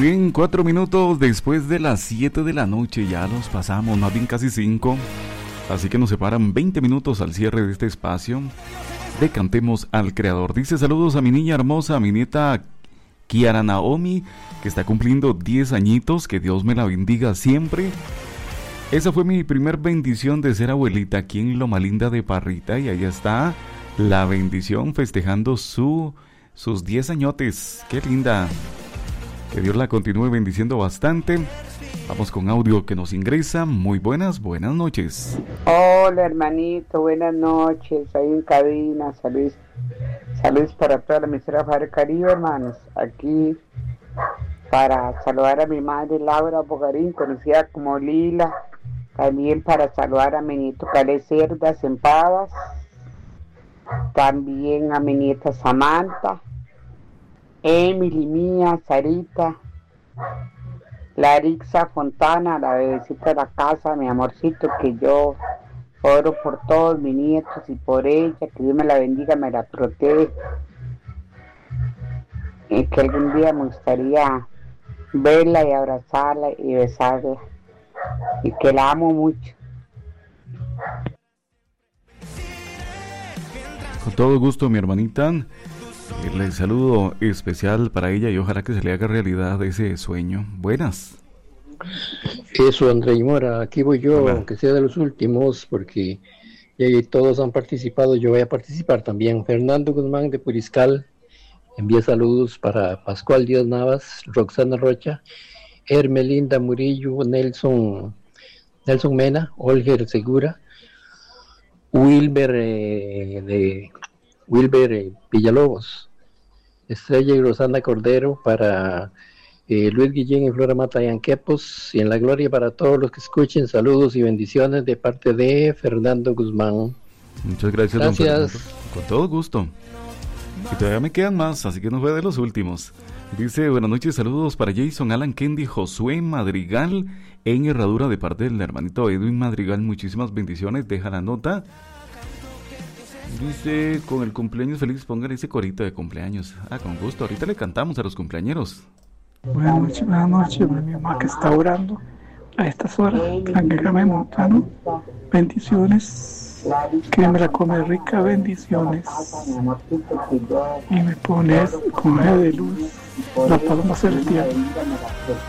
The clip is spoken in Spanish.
bien, 4 minutos después de las 7 de la noche, ya los pasamos, más bien casi 5. Así que nos separan 20 minutos al cierre de este espacio de Cantemos al Creador. Dice: saludos a mi niña hermosa, a mi nieta Kiara Naomi, que está cumpliendo 10 añitos, que Dios me la bendiga siempre. Esa fue mi primer bendición de ser abuelita aquí en Loma Linda de Parrita, y ahí está la bendición festejando sus 10 añotes. ¡Qué linda! Que Dios la continúe bendiciendo bastante. Vamos con audio que nos ingresa. Muy buenas noches. Hola hermanito, buenas noches. Ahí en cabina, saludos para toda la emisora Radio Caribe, hermanos. Aquí para saludar a mi madre Laura Bogarín, conocida como Lila. También para saludar a mi nieto Calé Cerdas en Pavas. También a mi nieta Samantha, Emily, mía, Sarita, Larixa Fontana, la bebecita de la casa, mi amorcito, que yo oro por todos mis nietos y por ella, que Dios me la bendiga, me la protege, y que algún día me gustaría verla y abrazarla y besarla, y que la amo mucho. Con todo gusto, mi hermanita. Le saludo especial para ella y ojalá que se le haga realidad ese sueño. Buenas. Eso, André Mora, aquí voy yo. Hola. Aunque sea de los últimos, porque ya todos han participado, yo voy a participar también. Fernando Guzmán de Puriscal envía saludos para Pascual Díaz Navas, Roxana Rocha, Hermelinda Murillo, Nelson Mena, Olger Segura, Wilber Villalobos, Estrella y Rosana Cordero, para Luis Guillén y Flora Mata y Anquepos, y en la gloria para todos los que escuchen. Saludos y bendiciones de parte de Fernando Guzmán. Muchas gracias, don Fernando. Con todo gusto. Y todavía me quedan más, así que no fue de los últimos. Dice: buenas noches, saludos para Jason, Alan, Kendi, Josué Madrigal en Herradura de parte del hermanito Edwin Madrigal. Muchísimas bendiciones, deja la nota. Dice: con el cumpleaños feliz, pongan ese corito de cumpleaños. Con gusto, ahorita le cantamos a los cumpleañeros. Buenas noches, mi mamá que está orando a estas horas, Ángela Montano, bendiciones, que me la come rica, bendiciones, y me pones con G de luz, la paloma celestial.